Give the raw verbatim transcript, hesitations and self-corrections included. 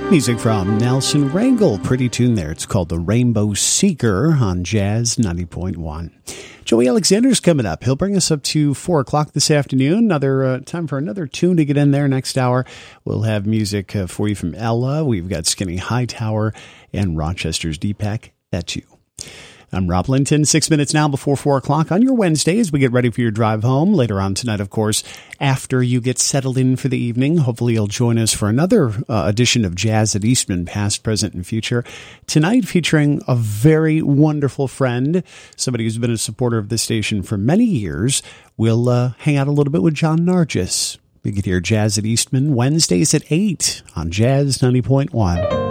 Music from Nelson Rangel. Pretty tune there. It's called The Rainbow Seeker on Jazz ninety point one. Joey Alexander's coming up. He'll bring us up to four o'clock this afternoon. Another uh, time for another tune to get in there next hour. We'll have music uh, for you from Ella. We've got Skinny Hightower and Rochester's Deepak. That's you. I'm Rob Linton, six minutes now before four o'clock on your Wednesday as we get ready for your drive home. Later on tonight, of course, after you get settled in for the evening, hopefully you'll join us for another uh, edition of Jazz at Eastman, past, present, and future. Tonight, featuring a very wonderful friend, somebody who's been a supporter of this station for many years. We'll uh, hang out a little bit with John Nargis. You can hear Jazz at Eastman Wednesdays at eight on Jazz ninety point one.